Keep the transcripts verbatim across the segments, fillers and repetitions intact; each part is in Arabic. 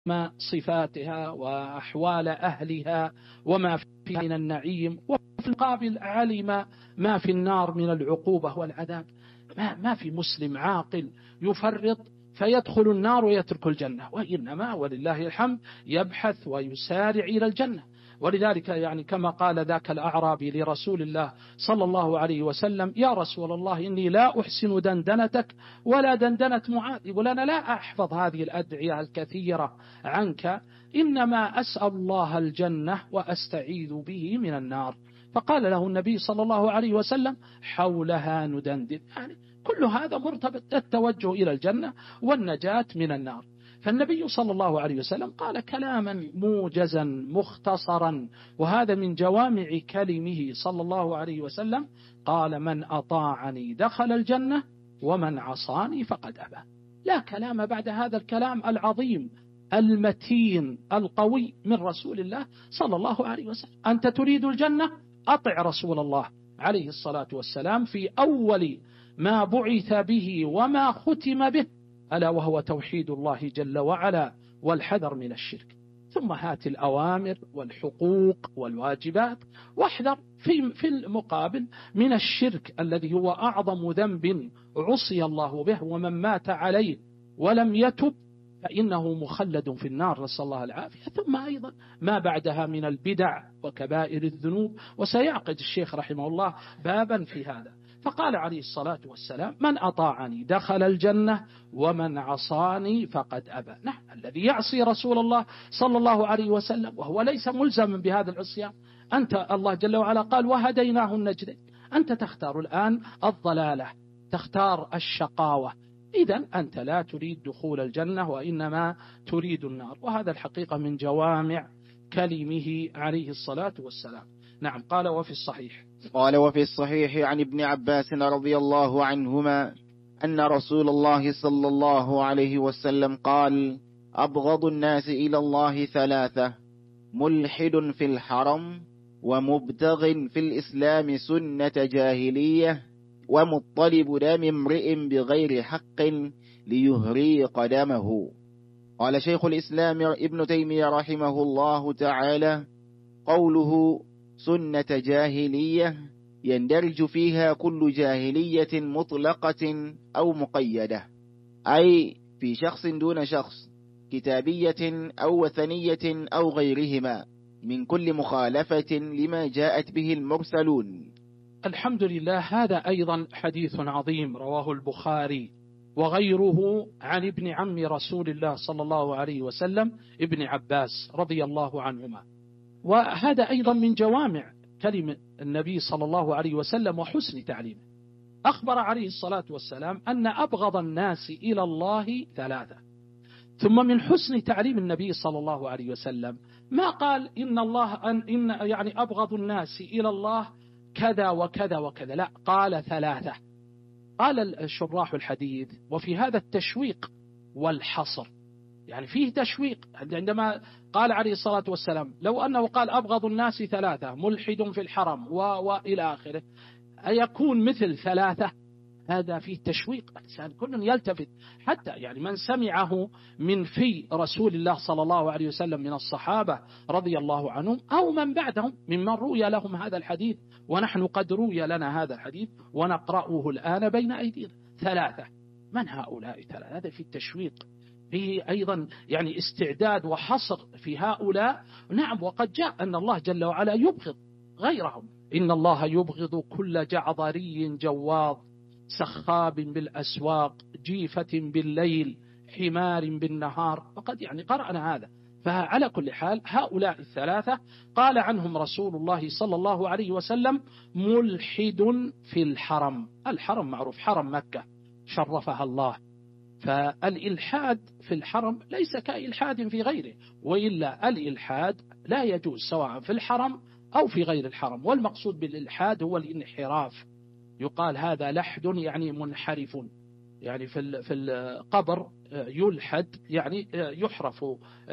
ما صفاتها وأحوال أهلها وما فيها من النعيم، وفي المقابل علم ما في النار من العقوبة والعذاب. ما, ما في مسلم عاقل يفرط فيدخل النار ويترك الجنة، وإنما ولله الحمد يبحث ويسارع إلى الجنة. ولذلك يعني كما قال ذاك الأعرابي لرسول الله صلى الله عليه وسلم: يا رسول الله إني لا أحسن دندنتك ولا دندنة معاذ، يقول أنا لا أحفظ هذه الأدعية الكثيرة عنك، إنما أسأل الله الجنة وأستعيذ به من النار. فقال له النبي صلى الله عليه وسلم: حولها ندندن. يعني كل هذا مرتبط التوجه إلى الجنة والنجاة من النار. فالنبي صلى الله عليه وسلم قال كلاما موجزا مختصرا، وهذا من جوامع كلمه صلى الله عليه وسلم. قال: من أطاعني دخل الجنة ومن عصاني فقد أبى. لا كلام بعد هذا الكلام العظيم المتين القوي من رسول الله صلى الله عليه وسلم. أنت تريد الجنة؟ أطع رسول الله عليه الصلاة والسلام في أول ما بعث به وما ختم به، ألا وهو توحيد الله جل وعلا والحذر من الشرك. ثم هات الأوامر والحقوق والواجبات، واحذر في في المقابل من الشرك الذي هو أعظم ذنب عصي الله به، ومن مات عليه ولم يتب فإنه مخلد في النار، نسأل الله العافية. ثم أيضا ما بعدها من البدع وكبائر الذنوب، وسيعقد الشيخ رحمه الله بابا في هذا. فقال عليه الصلاة والسلام: من أطاعني دخل الجنة ومن عصاني فقد أبى. نعم، الذي يعصي رسول الله صلى الله عليه وسلم وهو ليس ملزما بهذا العصيان، أنت الله جل وعلا قال: وهديناه النجدين. أنت تختار الآن الضلالة، تختار الشقاوة، إذن أنت لا تريد دخول الجنة وإنما تريد النار. وهذا الحقيقة من جوامع كلمه عليه الصلاة والسلام. نعم. قال: وفي الصحيح قال وفي الصحيح عن ابن عباس رضي الله عنهما أن رسول الله صلى الله عليه وسلم قال: أبغض الناس إلى الله ثلاثة: ملحد في الحرم، ومبتغ في الإسلام سنة جاهلية، ومطلب دم امرئ بغير حق ليهريق دمه. قال شيخ الإسلام ابن تيمية رحمه الله تعالى: قوله سنة جاهلية يندرج فيها كل جاهلية مطلقة أو مقيدة، أي في شخص دون شخص، كتابية أو وثنية أو غيرهما، من كل مخالفة لما جاءت به المرسلون. الحمد لله. هذا أيضا حديث عظيم رواه البخاري وغيره عن ابن عم رسول الله صلى الله عليه وسلم ابن عباس رضي الله عنهما. وهذا أيضا من جوامع كلمة النبي صلى الله عليه وسلم وحسن تعليمه. أخبر عليه الصلاة والسلام أن أبغض الناس إلى الله ثلاثة. ثم من حسن تعليم النبي صلى الله عليه وسلم ما قال إن الله أن إن يعني أبغض الناس إلى الله كذا وكذا وكذا، لا، قال ثلاثة. قال الشراح الحديث: وفي هذا التشويق والحصر، يعني فيه تشويق عندما قال عليه الصلاة والسلام لو أنه قال أبغض الناس ثلاثة: ملحد في الحرم و... وإلى آخره، أيكون مثل ثلاثة؟ هذا فيه تشويق، الإنسان كل يلتفت، حتى يعني من سمعه من في رسول الله صلى الله عليه وسلم من الصحابة رضي الله عنهم أو من بعدهم ممن روي لهم هذا الحديث، ونحن قد روي لنا هذا الحديث ونقرأه الآن بين أيدينا. ثلاثة، من هؤلاء ثلاثة؟ هذا في التشويق، فيه أيضا يعني استعداد وحصر في هؤلاء. نعم، وقد جاء أن الله جل وعلا يبغض غيرهم: إن الله يبغض كل جعظري جواظ، سخاب بالأسواق، جيفة بالليل، حمار بالنهار. وقد يعني قرأنا هذا. فعلى كل حال هؤلاء الثلاثة قال عنهم رسول الله صلى الله عليه وسلم: ملحد في الحرم. الحرم معروف، حرم مكة شرفها الله، فالإلحاد في الحرم ليس كإلحاد في غيره، وإلا الإلحاد لا يجوز سواء في الحرم أو في غير الحرم. والمقصود بالإلحاد هو الانحراف. يقال هذا لحد يعني منحرف، يعني في في القبر يلحد يعني يحرف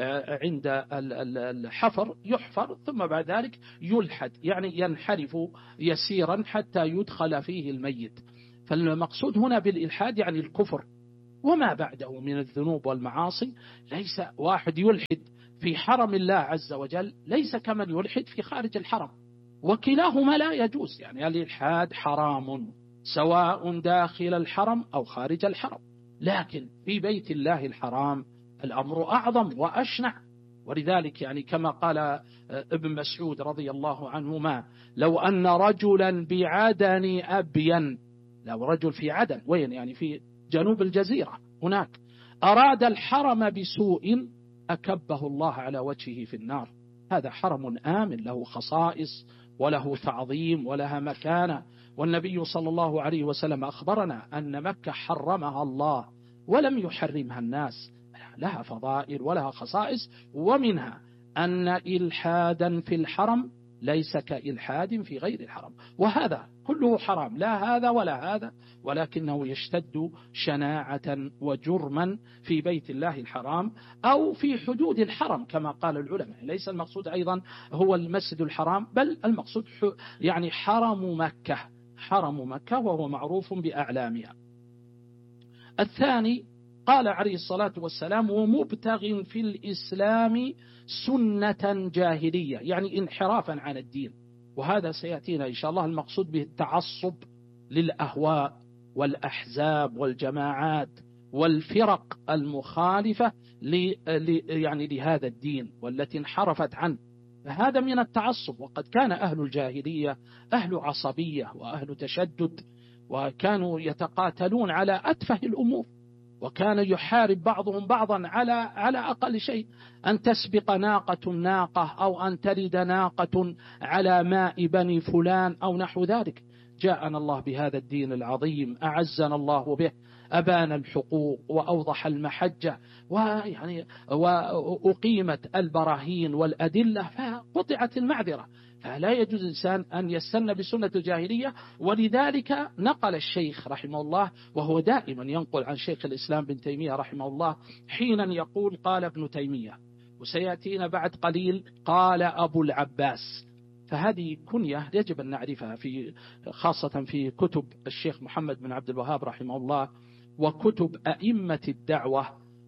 عند الحفر، يحفر ثم بعد ذلك يلحد يعني ينحرف يسيرا حتى يدخل فيه الميت. فالمقصود هنا بالإلحاد يعني الكفر وما بعده من الذنوب والمعاصي. ليس واحد يلحد في حرم الله عز وجل ليس كمن يلحد في خارج الحرم، وكلاهما لا يجوز. يعني الإلحاد حرام سواء داخل الحرم أو خارج الحرم، لكن في بيت الله الحرام الأمر أعظم وأشنع. ولذلك يعني كما قال ابن مسعود رضي الله عنهما: لو أن رجلا بعدن أبين، لو رجل في عدن، وين يعني في جنوب الجزيرة هناك، أراد الحرم بسوء أكبه الله على وجهه في النار. هذا حرم آمن له خصائص وله تعظيم ولها مكانة، والنبي صلى الله عليه وسلم أخبرنا أن مكة حرمها الله ولم يحرمها الناس، لها فضائل ولها خصائص، ومنها أن إلحادا في الحرم ليس كإلحاد في غير الحرم، وهذا كله حرام، لا هذا ولا هذا، ولكنه يشتد شناعة وجرما في بيت الله الحرام أو في حدود الحرم كما قال العلماء. ليس المقصود أيضا هو المسجد الحرام، بل المقصود يعني حرم مكة، حرم مكة وهو معروف بأعلامها. الثاني قال عليه الصلاة والسلام: ومبتغ في الإسلام سنة جاهلية، يعني انحرافا عن الدين. وهذا سيأتينا إن شاء الله. المقصود به التعصب للأهواء والأحزاب والجماعات والفرق المخالفة ل... ل... يعني لهذا الدين والتي انحرفت عنه، فهذا من التعصب. وقد كان أهل الجاهلية أهل عصبية وأهل تشدد، وكانوا يتقاتلون على أتفه الأمور، وكان يحارب بعضهم بعضا على على أقل شيء، أن تسبق ناقة ناقة أو أن ترد ناقة على ماء بني فلان أو نحو ذلك. جاءنا الله بهذا الدين العظيم، أعزنا الله به، أبان الحقوق وأوضح المحجة، ويعني وأقيمت البراهين والأدلة، فقطعت المعذرة. فلا يجوز الإنسان أن يستنى بسنة الجاهلية. ولذلك نقل الشيخ رحمه الله، وهو دائما ينقل عن شيخ الإسلام بن تيمية رحمه الله، حينا يقول قال ابن تيمية، وسيأتينا بعد قليل قال أبو العباس. فهذه كنية يجب أن نعرفها، في خاصة في كتب الشيخ محمد بن عبد الوهاب رحمه الله وكتب أئمة الدعوة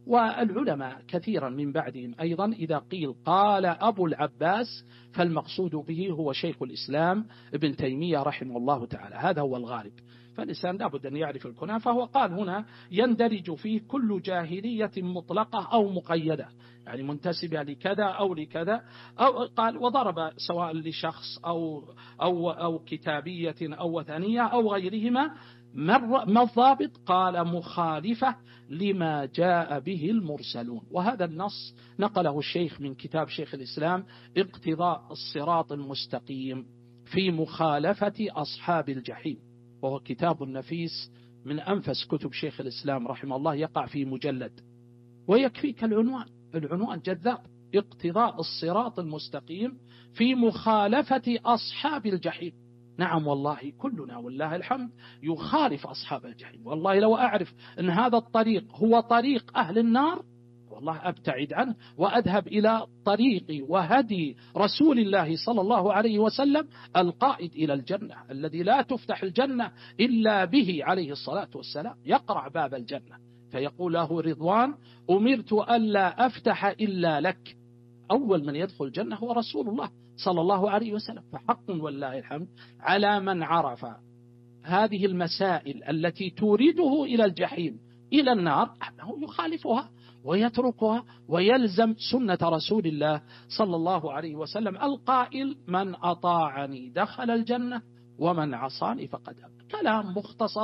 والعلماء كثيرا من بعدهم أيضا. إذا قيل قال أبو العباس فالمقصود به هو شيخ الإسلام ابن تيمية رحمه الله تعالى، هذا هو الغالب. فالإنسان لابد أن يعرف الكنى. فهو قال هنا يندرج فيه كل جاهلية مطلقة أو مقيدة، يعني منتسبة لكذا أو لكذا، أو قال وضرب سواء لشخص أو, أو, أو كتابية أو وثنية أو غيرهما. ما الضابط؟ قال مخالفة لما جاء به المرسلون. وهذا النص نقله الشيخ من كتاب شيخ الإسلام اقتضاء الصراط المستقيم في مخالفة أصحاب الجحيم، وهو كتاب نفيس من أنفس كتب شيخ الإسلام رحمه الله، يقع في مجلد، ويكفيك العنوان، العنوان جذاب: اقتضاء الصراط المستقيم في مخالفة أصحاب الجحيم. نعم والله كلنا والله الحمد يخالف أصحاب الجحيم. والله لو أعرف أن هذا الطريق هو طريق أهل النار والله أبتعد عنه وأذهب إلى طريق وهدي رسول الله صلى الله عليه وسلم القائد إلى الجنة، الذي لا تفتح الجنة إلا به عليه الصلاة والسلام. يقرع باب الجنة فيقول له رضوان: أمرت ألا أفتح إلا لك. أول من يدخل الجنة هو رسول الله صلى الله عليه وسلم. فحق والله الحمد على من عرف هذه المسائل التي تورده إلى الجحيم إلى النار أنه يخالفها ويتركها ويلزم سنة رسول الله صلى الله عليه وسلم القائل: من أطاعني دخل الجنة ومن عصاني فقد أبى. كلام مختصر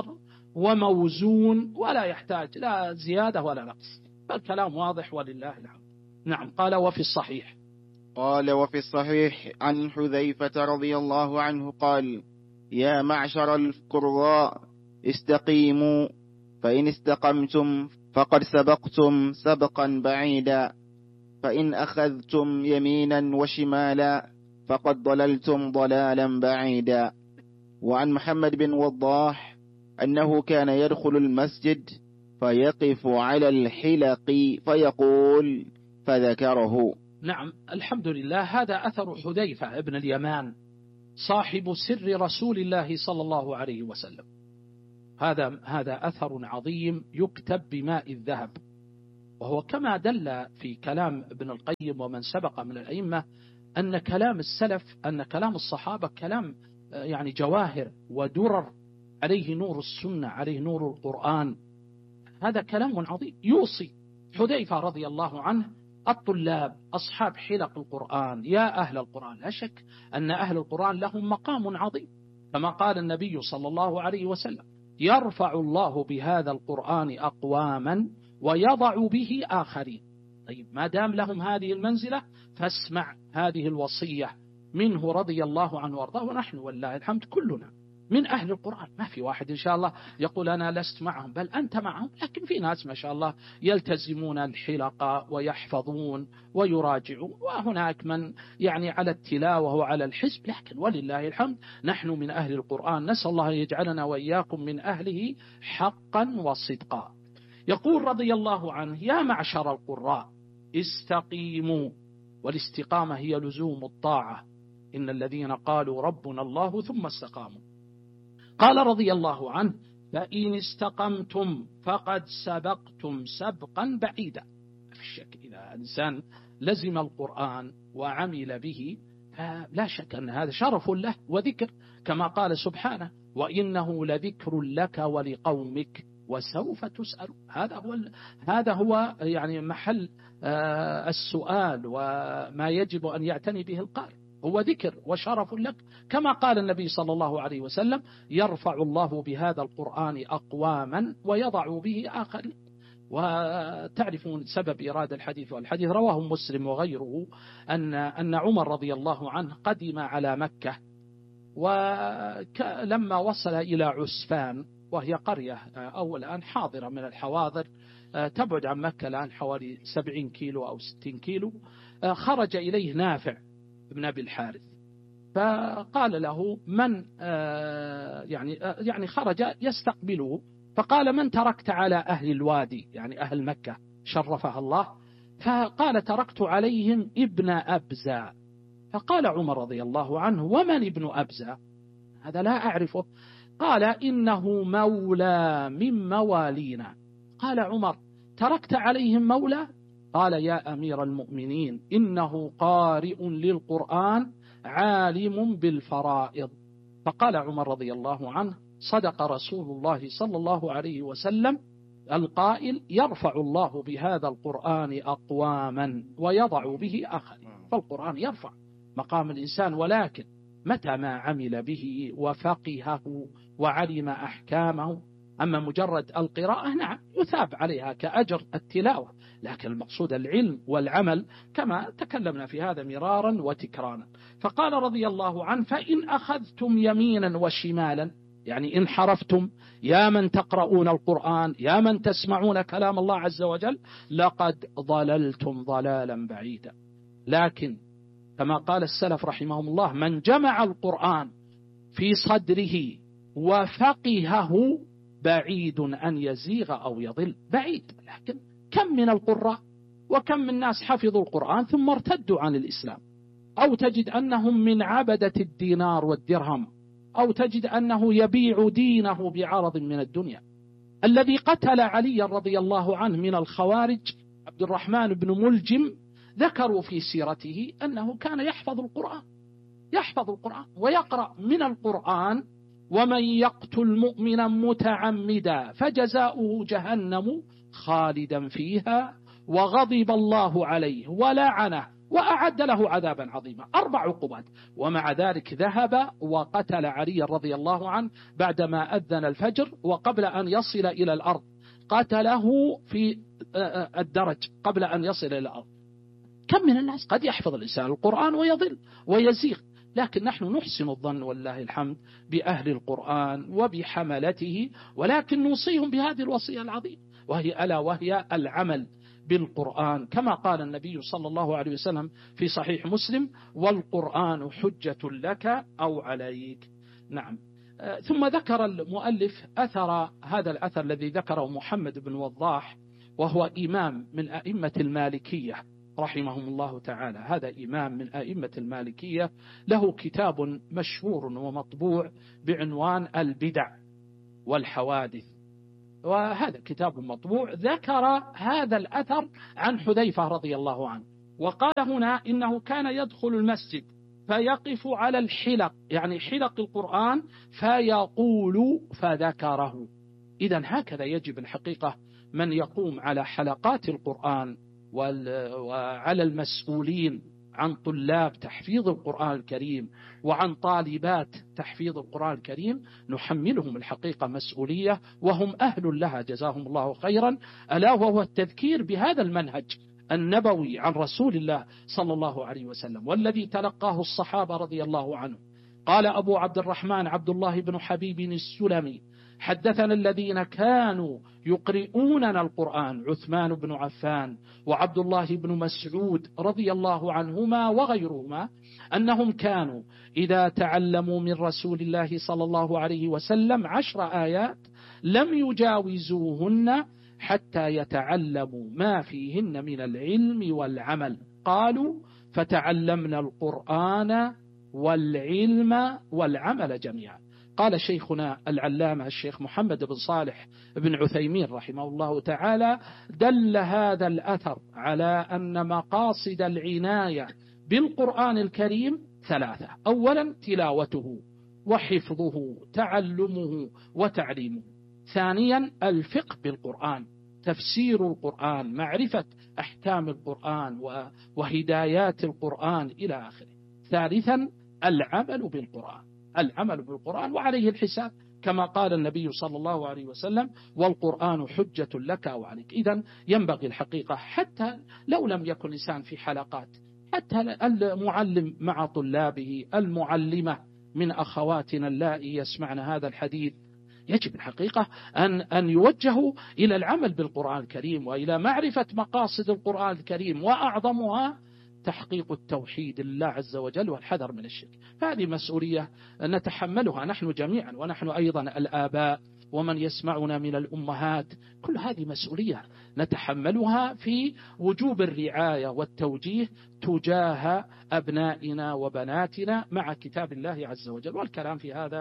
وموزون ولا يحتاج لا زيادة ولا نقص، فالكلام واضح ولله الحمد. نعم. قال وفي الصحيح قال وفي الصحيح عن حذيفة رضي الله عنه قال: يا معشر القراء استقيموا، فإن استقمتم فقد سبقتم سبقا بعيدا، فإن أخذتم يمينا وشمالا فقد ضللتم ضلالا بعيدا. وعن محمد بن وضاح أنه كان يدخل المسجد فيقف على الحلق فيقول، فذكره. نعم الحمد لله. هذا أثر حذيفة ابن اليمان صاحب سر رسول الله صلى الله عليه وسلم. هذا هذا أثر عظيم يكتب بماء الذهب، وهو كما دل في كلام ابن القيم ومن سبق من الأئمة أن كلام السلف، أن كلام الصحابة كلام يعني جواهر ودرر، عليه نور السنة، عليه نور القرآن. هذا كلام عظيم. يوصي حذيفة رضي الله عنه الطلاب أصحاب حلق القرآن: يا أهل القرآن. لا شك أن أهل القرآن لهم مقام عظيم، كما قال النبي صلى الله عليه وسلم: يرفع الله بهذا القرآن أقواما ويضع به آخرين. طيب، ما دام لهم هذه المنزلة فاسمع هذه الوصية منه رضي الله عنه وارضاه. ونحن والله الحمد كلنا من أهل القرآن، ما في واحد إن شاء الله يقول أنا لست معهم، بل أنت معهم. لكن في ناس ما شاء الله يلتزمون الحلقة ويحفظون ويراجعون، وهناك من يعني على التلاوة وعلى الحزب، لكن ولله الحمد نحن من أهل القرآن. نسأل الله يجعلنا وإياكم من أهله حقا وصدقا. يقول رضي الله عنه: يا معشر القراء استقيموا. والاستقامة هي لزوم الطاعة. إن الذين قالوا ربنا الله ثم استقاموا. قال رضي الله عنه: فإن استقمتم فقد سبقتم سبقا بعيدا. في الشك إذا الإنسان لزم القرآن وعمل به فلا شك أن هذا شرف له وذكر، كما قال سبحانه: وإنه لذكر لك ولقومك وسوف تسأل. هذا هو هذا هو يعني محل السؤال وما يجب أن يعتني به القارئ، هو ذكر وشرف لك، كما قال النبي صلى الله عليه وسلم: يرفع الله بهذا القرآن أقواما ويضع به آخرين. وتعرفون سبب إرادة الحديث، والحديث رواه مسلم وغيره، أن أن عمر رضي الله عنه قدم على مكة، ولما وصل إلى عسفان، وهي قرية أو الآن حاضرة من الحواضر تبعد عن مكة الآن حوالي سبعين كيلو أو ستين كيلو، خرج إليه نافع ابن أبي الحارث، فقال له: من يعني يعني خرج يستقبله، فقال: من تركت على أهل الوادي، يعني أهل مكة شرفها الله؟ فقال: تركت عليهم ابن أبزة. فقال عمر رضي الله عنه: ومن ابن أبزة؟ هذا لا أعرفه. قال: إنه مولى من موالينا. قال عمر: تركت عليهم مولى؟ قال: يا أمير المؤمنين، إنه قارئ للقرآن عالم بالفرائض. فقال عمر رضي الله عنه: صدق رسول الله صلى الله عليه وسلم القائل: يرفع الله بهذا القرآن أقواما ويضع به آخرين. فالقرآن يرفع مقام الإنسان، ولكن متى ما عمل به وفقهه وعلم أحكامه. أما مجرد القراءة نعم يثاب عليها كأجر التلاوة، لكن المقصود العلم والعمل، كما تكلمنا في هذا مرارا وتكرارا. فقال رضي الله عنه: فإن أخذتم يمينا وشمالا، يعني إن حرفتم يا من تقرؤون القرآن، يا من تسمعون كلام الله عز وجل، لقد ضللتم ضلالا بعيدا. لكن كما قال السلف رحمهم الله: من جمع القرآن في صدره وفقهه بعيد أن يزيغ أو يضل. بعيد، لكن كم من القراء وكم من ناس حفظوا القرآن ثم ارتدوا عن الإسلام، أو تجد أنهم من عبدة الدينار والدرهم، أو تجد أنه يبيع دينه بعرض من الدنيا. الذي قتل علي رضي الله عنه من الخوارج عبد الرحمن بن ملجم، ذكروا في سيرته أنه كان يحفظ القرآن يحفظ القرآن ويقرأ من القرآن: ومن يقتل مؤمنا متعمدا فجزاؤه جهنم خالدا فيها وغضب الله عليه ولعنه وأعد له عذابا عظيما. أربع عقوبات، ومع ذلك ذهب وقتل علي رضي الله عنه بعدما أذن الفجر وقبل أن يصل إلى الأرض، قتله في الدرج قبل أن يصل إلى الأرض. كم من الناس قد يحفظ الإنسان القرآن ويضل ويزيغ، لكن نحن نحسن الظن والله الحمد بأهل القرآن وبحملته، ولكن نوصيهم بهذه الوصية العظيمة، وهي ألا وهي العمل بالقرآن، كما قال النبي صلى الله عليه وسلم في صحيح مسلم: والقرآن حجة لك أو عليك. نعم. ثم ذكر المؤلف أثر هذا الأثر الذي ذكره محمد بن وضاح، وهو إمام من أئمة المالكية رحمهم الله تعالى. هذا إمام من أئمة المالكية، له كتاب مشهور ومطبوع بعنوان البدع. والحوادث. وهذا كتاب مطبوع ذكر هذا الأثر عن حذيفة رضي الله عنه، وقال هنا إنه كان يدخل المسجد فيقف على الحلق، يعني حلق القرآن، فيقول فذكره. إذن هكذا يجب الحقيقة من يقوم على حلقات القرآن وعلى المسؤولين عن طلاب تحفيظ القرآن الكريم وعن طالبات تحفيظ القرآن الكريم، نحملهم الحقيقة مسؤولية وهم أهل لها جزاهم الله خيرا، ألا وهو التذكير بهذا المنهج النبوي عن رسول الله صلى الله عليه وسلم والذي تلقاه الصحابة رضي الله عنهم. قال أبو عبد الرحمن عبد الله بن حبيب السلمي: حدثنا الذين كانوا يقرؤوننا القرآن عثمان بن عفان وعبد الله بن مسعود رضي الله عنهما وغيرهما أنهم كانوا إذا تعلموا من رسول الله صلى الله عليه وسلم عشر آيات لم يجاوزوهن حتى يتعلموا ما فيهن من العلم والعمل. قالوا: فتعلمنا القرآن والعلم والعمل جميعا. قال شيخنا العلامة الشيخ محمد بن صالح بن عثيمين رحمه الله تعالى: دل هذا الأثر على أن مقاصد العناية بالقرآن الكريم ثلاثة: أولا تلاوته وحفظه تعلمه وتعليمه، ثانيا الفقه بالقرآن تفسير القرآن معرفة أحكام القرآن وهدايات القرآن إلى آخره، ثالثا العمل بالقرآن العمل بالقرآن وعليه الحساب كما قال النبي صلى الله عليه وسلم: والقرآن حجة لك وعليك. إذن ينبغي الحقيقة حتى لو لم يكن إنسان في حلقات، حتى المعلم مع طلابه، المعلمة من أخواتنا اللائي يسمعن هذا الحديث، يجب الحقيقة أن أن يوجهوا إلى العمل بالقرآن الكريم وإلى معرفة مقاصد القرآن الكريم، وأعظمها تحقيق التوحيد لله عز وجل والحذر من الشرك. فهذه مسؤولية نتحملها نحن جميعا، ونحن أيضا الآباء ومن يسمعنا من الأمهات، كل هذه مسؤولية نتحملها في وجوب الرعاية والتوجيه تجاه أبنائنا وبناتنا مع كتاب الله عز وجل. والكلام في هذا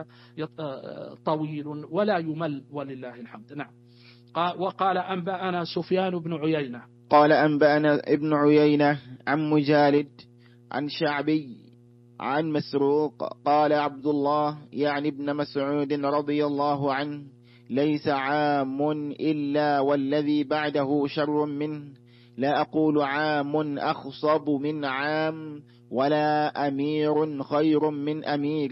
طويل ولا يمل ولله الحمد. نعم. وقال: أنبأنا سفيان بن عيينة قال أنبأنا ابن عيينة عن مجالد عن شعبي عن مسروق قال: عبد الله يعني ابن مسعود رضي الله عنه: ليس عام إلا والذي بعده شر منه، لا أقول عام أخصب من عام ولا أمير خير من أمير،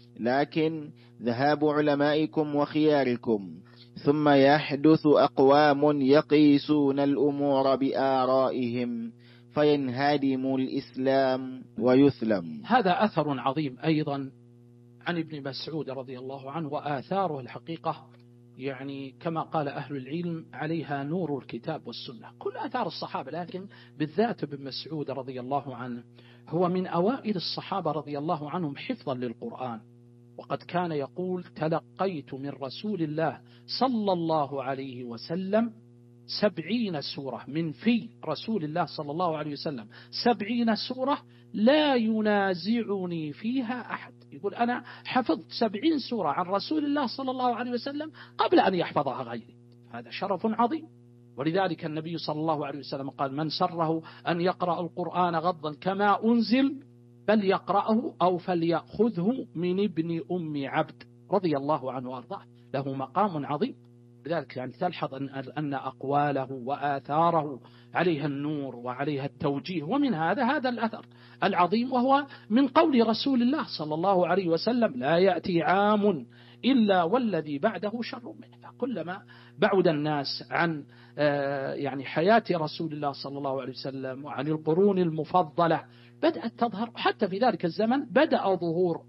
لكن ذهاب علمائكم وخياركم، ثم يحدث أقوام يقيسون الأمور بآرائهم فينهدم الإسلام ويثلم. هذا أثر عظيم أيضا عن ابن مسعود رضي الله عنه، وآثاره الحقيقة يعني كما قال أهل العلم عليها نور الكتاب والسنة، كل آثار الصحابة، لكن بالذات ابن مسعود رضي الله عنه هو من أوائل الصحابة رضي الله عنهم حفظا للقرآن، وقد كان يقول: تلقيت من رسول الله صلى الله عليه وسلم سبعين سورة، من في رسول الله صلى الله عليه وسلم سبعين سورة لا ينازعني فيها أحد. يقول: أنا حفظت سبعين سورة عن رسول الله صلى الله عليه وسلم قبل أن يحفظها غيري، هذا شرف عظيم. ولذلك النبي صلى الله عليه وسلم قال: من سره أن يقرأ القرآن غضا كما أنزل فليقرأه أو فليأخذه من ابن أم عبد رضي الله عنه وارضاه، له مقام عظيم. لذلك يعني تلحظ أن, أن أقواله وآثاره عليها النور وعليها التوجيه، ومن هذا هذا الأثر العظيم، وهو من قول رسول الله صلى الله عليه وسلم: لا يأتي عام إلا والذي بعده شر منه. فكلما بعد الناس عن يعني حياة رسول الله صلى الله عليه وسلم وعن القرون المفضلة بدأت تظهر، حتى في ذلك الزمن بدأ ظهور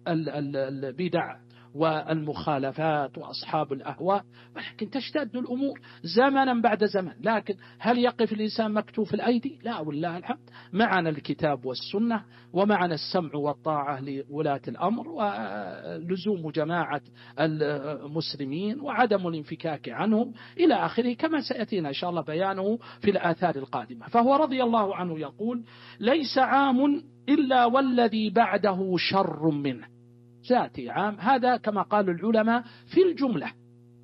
البدع والمخالفات وأصحاب الأهواء، ولكن تشتد الأمور زمنا بعد زمن. لكن هل يقف الإنسان مكتوف الأيدي؟ لا، والله الحمد معنا الكتاب والسنة، ومعنا السمع والطاعة لولاة الأمر، ولزوم جماعة المسلمين، وعدم الانفكاك عنهم إلى آخره، كما سيأتينا إن شاء الله بيانه في الآثار القادمة. فهو رضي الله عنه يقول: ليس عام إلا والذي بعده شر منه. سيأتي عام، هذا كما قال العلماء في الجملة،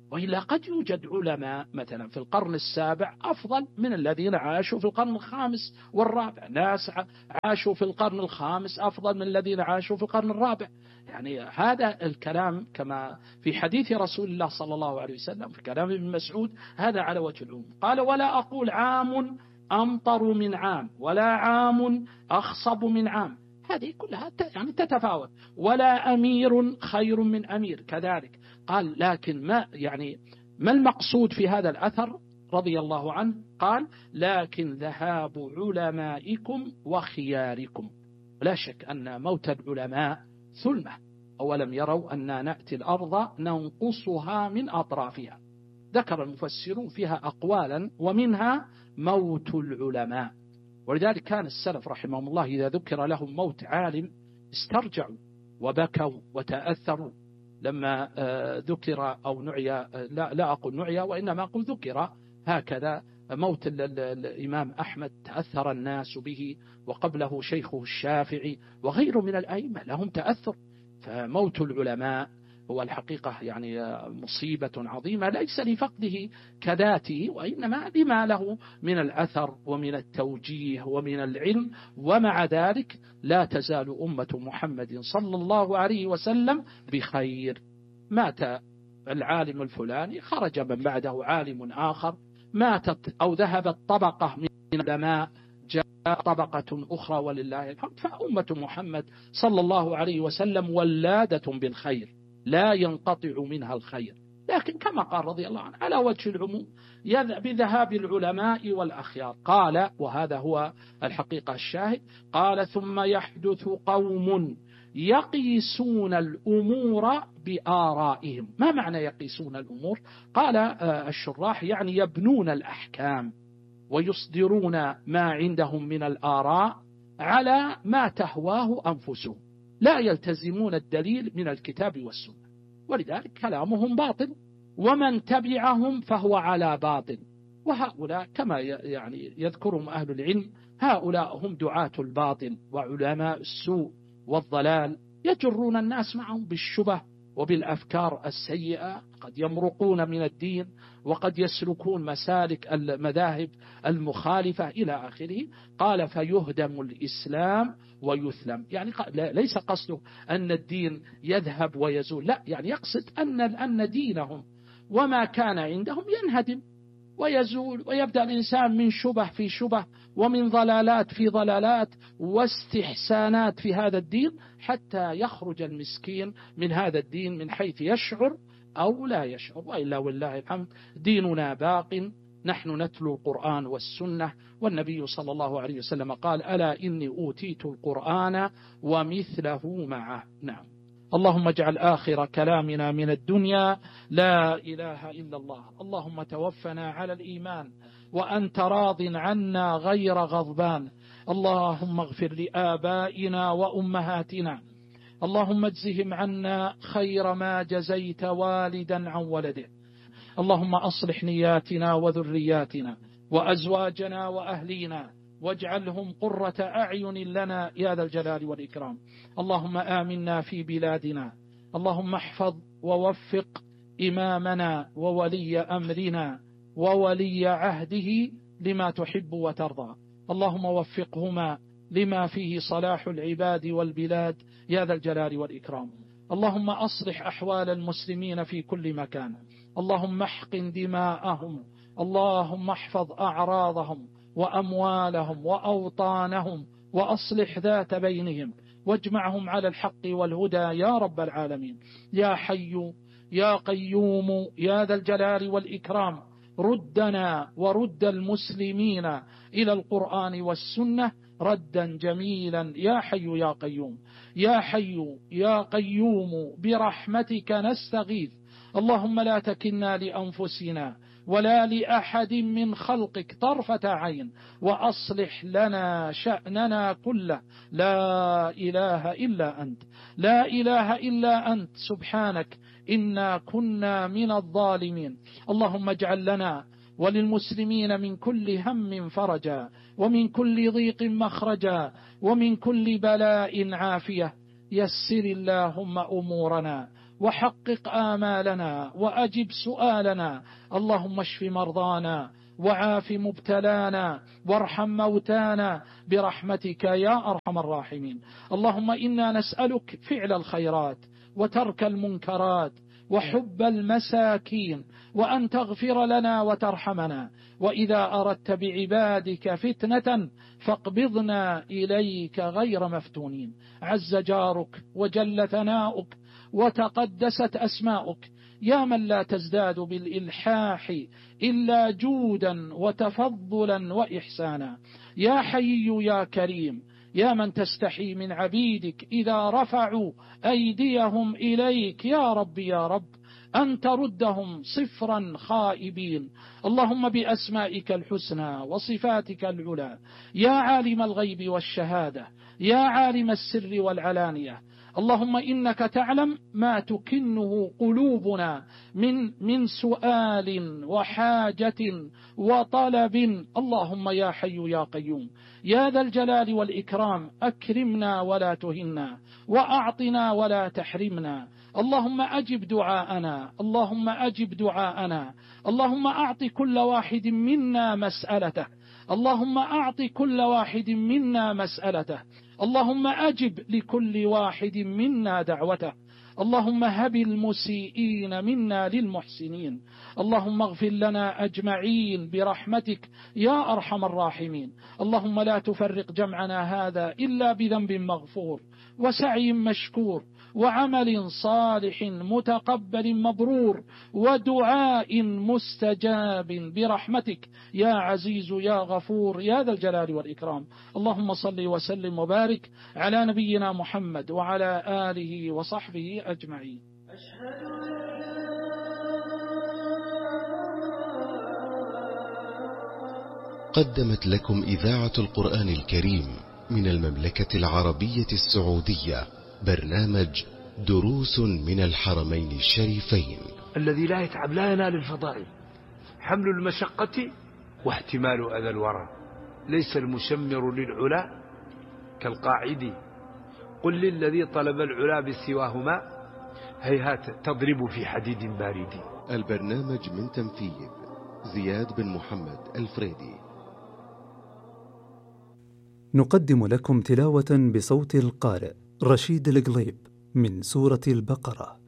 وإلا قد يوجد علماء مثلا في القرن السابع أفضل من الذين عاشوا في القرن الخامس والرابع، ناس عاشوا في القرن الخامس أفضل من الذين عاشوا في القرن الرابع. يعني هذا الكلام كما في حديث رسول الله صلى الله عليه وسلم في كلام ابن مسعود هذا على وجه العموم. قال: ولا أقول عام أمطر من عام ولا عام أخصب من عام، هذه كلها يعني تتفاوت، ولا أمير خير من أمير كذلك. قال: لكن ما يعني ما المقصود في هذا الأثر رضي الله عنه؟ قال: لكن ذهاب علمائكم وخياركم. لا شك أن موت العلماء ثلمة. أولم يروا أن نأتي الأرض ننقصها من أطرافها. ذكر المفسرون فيها أقوالا ومنها موت العلماء. ولذلك كان السلف رحمهم الله إذا ذكر لهم موت عالم استرجعوا وبكوا وتأثروا. لما ذكر أو نعي، لا, لا أقول نعي وإنما أقول ذكر هكذا، موت الإمام أحمد تأثر الناس به، وقبله شيخه الشافعي وغيره من الأئمة لهم تأثر. فموت العلماء هو الحقيقة يعني مصيبة عظيمة، ليس لفقده كذاته وإنما لما له من الأثر ومن التوجيه ومن العلم. ومع ذلك لا تزال أمة محمد صلى الله عليه وسلم بخير. مات العالم الفلاني، خرج من بعده عالم آخر، ماتت أو ذهبت طبقة من العلماء، جاء طبقة أخرى ولله الحمد. فأمة محمد صلى الله عليه وسلم ولادة بالخير لا ينقطع منها الخير. لكن كما قال رضي الله عنه على وجه العموم بذهاب العلماء والأخيار. قال، وهذا هو الحقيقة الشاهد، قال: ثم يحدث قوم يقيسون الأمور بآرائهم. ما معنى يقيسون الأمور؟ قال الشراح يعني يبنون الأحكام ويصدرون ما عندهم من الآراء على ما تهواه أنفسهم، لا يلتزمون الدليل من الكتاب والسنة، ولذلك كلامهم باطل، ومن تبعهم فهو على باطل. وهؤلاء كما يعني يذكرهم أهل العلم، هؤلاء هم دعاة الباطل وعلماء السوء والضلال، يجرون الناس معهم بالشبه وبالأفكار السيئة، قد يمرقون من الدين وقد يسلكون مسالك المذاهب المخالفة إلى آخره. قال: فيهدم الإسلام ويثلم. يعني ليس قصده أن الدين يذهب ويزول، لا، يعني يقصد أن أن دينهم وما كان عندهم ينهدم ويزول، ويبدأ الإنسان من شبه في شبه ومن ضلالات في ضلالات واستحسانات في هذا الدين، حتى يخرج المسكين من هذا الدين من حيث يشعر أو لا يشعر. وإلا والله الحمد ديننا باق، نحن نتلو القرآن والسنة، والنبي صلى الله عليه وسلم قال: ألا إني أوتيت القرآن ومثله معه. نعم. اللهم اجعل آخر كلامنا من الدنيا لا إله إلا الله. اللهم توفنا على الإيمان وأنت راض عنا غير غضبان. اللهم اغفر لآبائنا وأمهاتنا، اللهم اجزهم عنا خير ما جزيت والدا عن ولده. اللهم أصلح نياتنا وذرياتنا وأزواجنا وأهلينا، واجعلهم قرة أعين لنا يا ذا الجلال والإكرام. اللهم آمنا في بلادنا، اللهم احفظ ووفق إمامنا وولي أمرنا وولي عهده لما تحب وترضى. اللهم وفقهما لما فيه صلاح العباد والبلاد يا ذا الجلال والإكرام. اللهم أصلح أحوال المسلمين في كل مكان، اللهم احقن دماءهم، اللهم احفظ أعراضهم وأموالهم وأوطانهم، وأصلح ذات بينهم، واجمعهم على الحق والهدى يا رب العالمين. يا حي يا قيوم يا ذا الجلال والإكرام، ردنا ورد المسلمين إلى القرآن والسنة ردا جميلا يا حي يا قيوم. يا حي يا قيوم برحمتك نستغيث، اللهم لا تكلنا لأنفسنا ولا لأحد من خلقك طرفة عين، وأصلح لنا شأننا كله. لا إله إلا أنت، لا إله إلا أنت، سبحانك إنا كنا من الظالمين. اللهم اجعل لنا وللمسلمين من كل هم فرجا، ومن كل ضيق مخرجا، ومن كل بلاء عافية. يسر اللهم أمورنا وحقق آمالنا وأجب سؤالنا. اللهم اشف مرضانا وعاف مبتلانا وارحم موتانا برحمتك يا أرحم الراحمين. اللهم إنا نسألك فعل الخيرات وترك المنكرات وحب المساكين، وأن تغفر لنا وترحمنا، وإذا أردت بعبادك فتنة فاقبضنا إليك غير مفتونين. عز جارك وجل ثناؤك وتقدست أسماؤك، يا من لا تزداد بالإلحاح إلا جودا وتفضلا وإحسانا. يا حي يا كريم، يا من تستحي من عبيدك إذا رفعوا أيديهم إليك يا رب يا رب أن تردهم صفرا خائبين. اللهم بأسمائك الحسنى وصفاتك العلى، يا عالم الغيب والشهادة، يا عالم السر والعلانية، اللهم إنك تعلم ما تكنه قلوبنا من من سؤال وحاجة وطلب. اللهم يا حي يا قيوم يا ذا الجلال والإكرام، أكرمنا ولا تهنا وأعطنا ولا تحرمنا. اللهم أجب دعاءنا، اللهم أجب دعاءنا. اللهم أعط كل واحد منا مسألته، اللهم أعط كل واحد منا مسألته. اللهم أجب لكل واحد منا دعوته. اللهم هب المسيئين منا للمحسنين. اللهم اغفر لنا أجمعين برحمتك يا أرحم الراحمين. اللهم لا تفرق جمعنا هذا إلا بذنب مغفور وسعي مشكور وعمل صالح متقبل مبرور ودعاء مستجاب برحمتك يا عزيز يا غفور يا ذا الجلال والإكرام. اللهم صل وسلم وبارك على نبينا محمد وعلى آله وصحبه أجمعين. قدمت لكم إذاعة القرآن الكريم من المملكة العربية السعودية برنامج دروس من الحرمين الشريفين. الذي لا يتعب لا ينال الفضائل. حمل المشقة واحتمال أذى الورى. ليس المشمر للعلا كالقاعد. قل للذي طلب العلا بسواهما هيهات تضرب في حديد بارد. البرنامج من تنفيذ زياد بن محمد الفريدي. نقدم لكم تلاوة بصوت القارئ رشيد القليب من سورة البقرة.